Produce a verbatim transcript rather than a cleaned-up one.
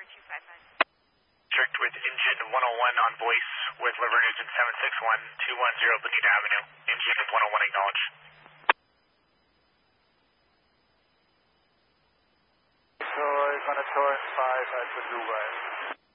District with engine one oh one on voice with Liver Engine seven six one, two one zero Bonita Avenue. Engine one oh one acknowledge. Soy Conector five at the Dubai.